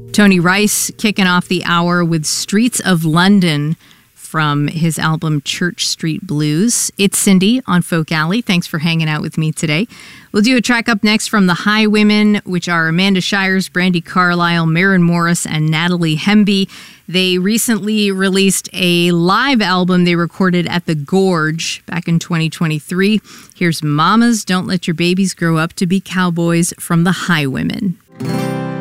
Tony Rice kicking off the hour with Streets of London from his album Church Street Blues. It's Cindy on Folk Alley. Thanks for hanging out with me today. We'll do a track up next from the Highwomen, which are Amanda Shires, Brandi Carlile, Maren Morris, and Natalie Hemby. They recently released a live album they recorded at the Gorge back in 2023. Here's Mamas, Don't Let Your Babies Grow Up to Be Cowboys from the Highwomen.